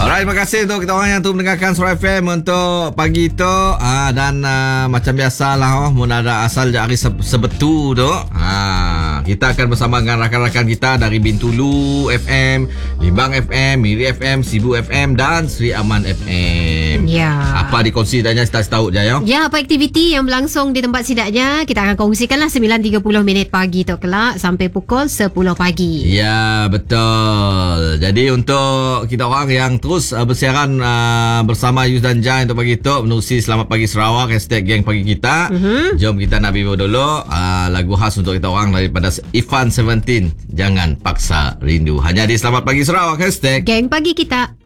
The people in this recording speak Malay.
Alright, terima kasih untuk kita orang yang tu mendengarkan Suara FM untuk pagi tu. Dan macam biasalah, mun ada asal je hari sebetu tu. Kita akan bersama dengan rakan-rakan kita dari Bintulu FM, Limbang FM, Miri FM, Sibu FM dan Sri Aman FM. Ya. Apa dikongsi tanya kita tahu je ya. Ya, apa aktiviti yang berlangsung di tempat sidaknya kita akan kongsikanlah 9.30 minit pagi tu kelak sampai pukul 10 pagi. Ya, betul. Jadi untuk kita orang yang terus bersiaran bersama Yus dan Jai untuk pagi tu menerusi Selamat Pagi Sarawak #geng pagi kita. Jom kita nak bimbing dulu lagu khas untuk kita orang daripada Ifan 17, Jangan Paksa Rindu. Hanya di Selamat Pagi Sarawak # geng pagi kita.